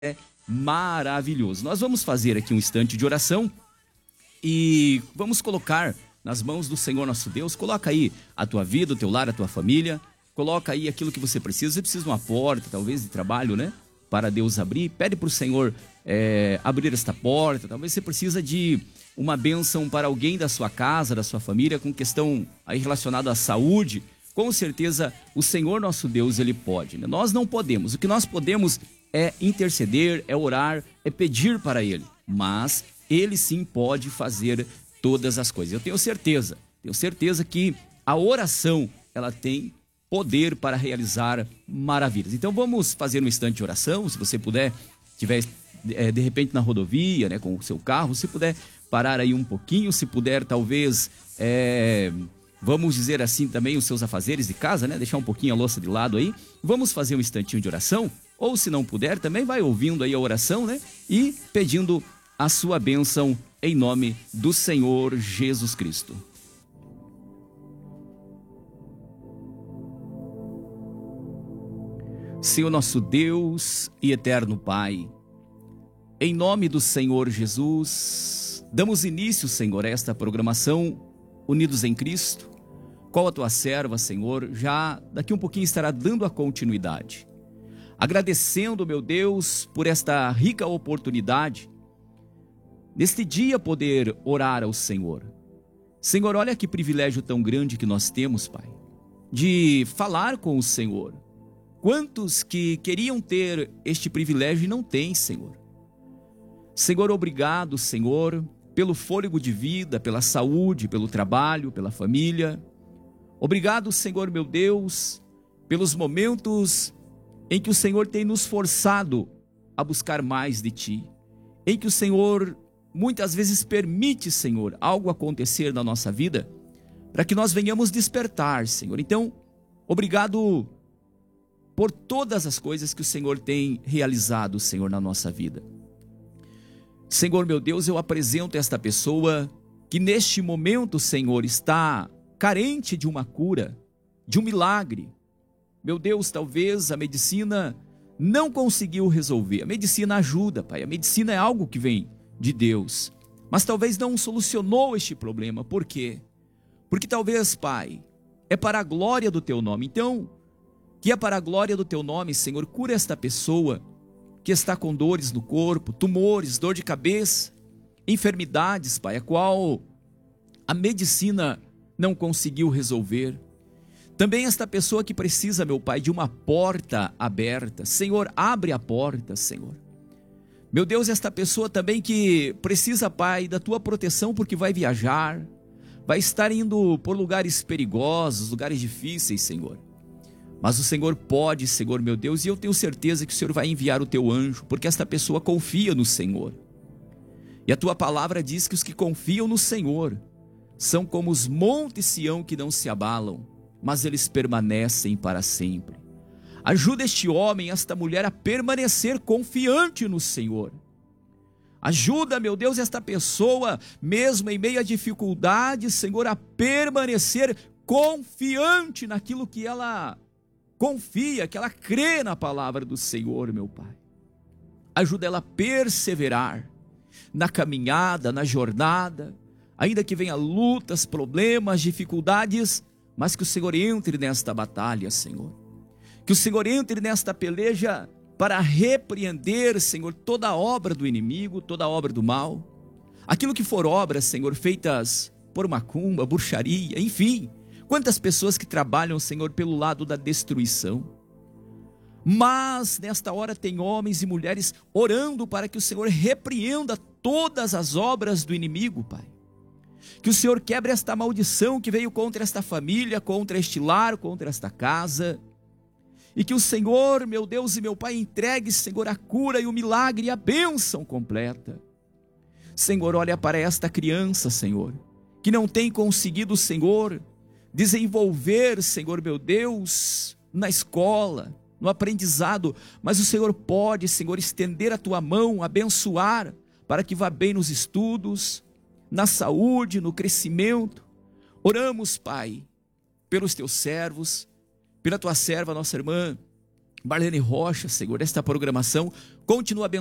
maravilhoso. Nós vamos fazer aqui um instante de oração e vamos colocar nas mãos do Senhor nosso Deus. Coloca aí a tua vida, o teu lar, a tua família. Coloca aí aquilo que você precisa. Você precisa de uma porta, talvez, de trabalho, né? Para Deus abrir. Pede para o Senhor abrir esta porta. Talvez você precisa de uma bênção para alguém da sua casa, da sua família, com questão aí relacionada à saúde. Com certeza o Senhor nosso Deus, Ele pode, né? Nós não podemos. O que nós podemos é interceder, é orar, é pedir para Ele. Mas Ele sim pode fazer todas as coisas. Eu tenho certeza que a oração, ela tem poder para realizar maravilhas. Então vamos fazer um instante de oração. Se você puder, estiver de repente na rodovia, né, com o seu carro, se puder parar aí um pouquinho, se puder talvez, vamos dizer assim também, os seus afazeres de casa, né, deixar um pouquinho a louça de lado aí, vamos fazer um instantinho de oração, ou se não puder, também vai ouvindo aí a oração, né, e pedindo a sua bênção em nome do Senhor Jesus Cristo. Senhor nosso Deus e eterno Pai, em nome do Senhor Jesus, damos início, Senhor, a esta programação Unidos em Cristo, qual a tua serva, Senhor, já daqui um pouquinho estará dando a continuidade. Agradecendo, meu Deus, por esta rica oportunidade, neste dia poder orar ao Senhor. Senhor, olha que privilégio tão grande que nós temos, Pai, de falar com o Senhor. Quantos que queriam ter este privilégio e não têm, Senhor. Senhor, obrigado, Senhor, pelo fôlego de vida, pela saúde, pelo trabalho, pela família. Obrigado, Senhor, meu Deus, pelos momentos em que o Senhor tem nos forçado a buscar mais de Ti, em que o Senhor muitas vezes permite, Senhor, algo acontecer na nossa vida, para que nós venhamos despertar, Senhor. Então, obrigado por todas as coisas que o Senhor tem realizado, Senhor, na nossa vida. Senhor, meu Deus, eu apresento esta pessoa que neste momento, Senhor, está carente de uma cura, de um milagre. Meu Deus, talvez a medicina não conseguiu resolver. A medicina ajuda, Pai. A medicina é algo que vem de Deus. Mas talvez não solucionou este problema. Por quê? Porque talvez, Pai, é para a glória do Teu nome. Então, que é para a glória do Teu nome, Senhor, cura esta pessoa que está com dores no corpo, tumores, dor de cabeça, enfermidades, Pai, a qual a medicina não conseguiu resolver. Também esta pessoa que precisa, meu Pai, de uma porta aberta. Senhor, abre a porta, Senhor. Meu Deus, esta pessoa também que precisa, Pai, da Tua proteção porque vai viajar, vai estar indo por lugares perigosos, lugares difíceis, Senhor. Mas o Senhor pode, Senhor, meu Deus, e eu tenho certeza que o Senhor vai enviar o Teu anjo, porque esta pessoa confia no Senhor. E a Tua palavra diz que os que confiam no Senhor são como os montes Sião que não se abalam, mas eles permanecem para sempre. Ajuda este homem, esta mulher a permanecer confiante no Senhor. Ajuda, meu Deus, esta pessoa, mesmo em meio a dificuldades, Senhor, a permanecer confiante naquilo que ela confia, que ela crê na palavra do Senhor, meu Pai. Ajuda ela a perseverar na caminhada, na jornada, ainda que venha lutas, problemas, dificuldades, mas que o Senhor entre nesta batalha, Senhor. Que o Senhor entre nesta peleja para repreender, Senhor, toda a obra do inimigo, toda a obra do mal. Aquilo que for obras, Senhor, feitas por macumba, bruxaria, enfim. Quantas pessoas que trabalham, Senhor, pelo lado da destruição. Mas nesta hora tem homens e mulheres orando para que o Senhor repreenda todas as obras do inimigo, Pai. Que o Senhor quebre esta maldição que veio contra esta família, contra este lar, contra esta casa. E que o Senhor, meu Deus e meu Pai, entregue, Senhor, a cura e o milagre e a bênção completa. Senhor, olha para esta criança, Senhor, que não tem conseguido, Senhor, desenvolver, Senhor, meu Deus, na escola, no aprendizado, mas o Senhor pode, Senhor, estender a Tua mão, abençoar, para que vá bem nos estudos, na saúde, no crescimento. Oramos, Pai, pelos Teus servos, pela Tua serva, nossa irmã Marlene Rocha, Senhor, esta programação continua abençoando